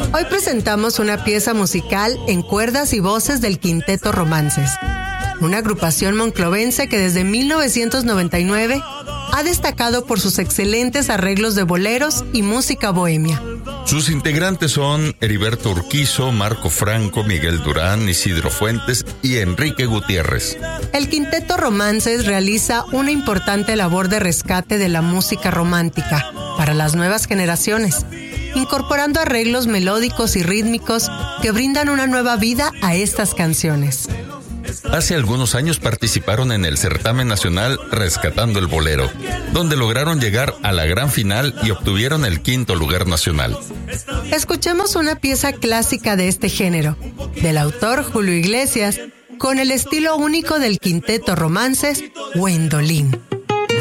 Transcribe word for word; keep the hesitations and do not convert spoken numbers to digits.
Hoy presentamos una pieza musical en cuerdas y voces del Quinteto Romances, una agrupación monclovense que desde mil novecientos noventa y nueve ha destacado por sus excelentes arreglos de boleros y música bohemia. Sus integrantes son Heriberto Urquizo, Marco Franco, Miguel Durán, Isidro Fuentes y Enrique Gutiérrez. El Quinteto Romances realiza una importante labor de rescate de la música romántica para las nuevas generaciones, incorporando arreglos melódicos y rítmicos que brindan una nueva vida a estas canciones. Hace algunos años participaron en el certamen nacional Rescatando el Bolero, donde lograron llegar a la gran final y obtuvieron el quinto lugar nacional. Escuchemos una pieza clásica de este género, del autor Julio Iglesias, con el estilo único del Quinteto Romances, Gwendolyn.